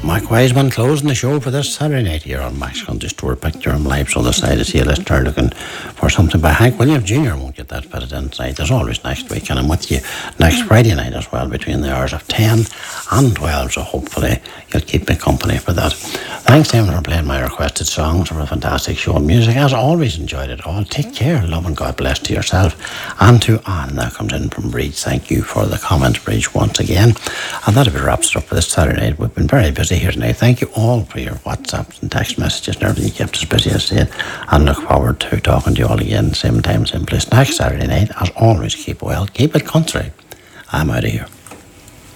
Mike Wiseman closing the show for this Saturday night here on Max Country Store. Picture him live, so the side to see a listener looking for something by Hank Williams Jr. Won't get that fitted in tonight. There's always next week, and I'm with you next Friday night as well between the hours of 10 and 12, so hopefully you'll keep me company for that. Thanks to him for playing my requested songs for a fantastic show of music. As always, enjoyed it all. Take care, love and God bless to yourself and to Anne. That comes in from Bridge. Thank you for the comment, Bridge, once again. And that wraps it up for this Saturday night. We've been very busy here tonight. Thank you all for your WhatsApps and text messages and everything. You kept us busy, as I said, and look forward to talking to you all again same time, same place next Saturday night. As always, keep well, keep it country. I'm out of here.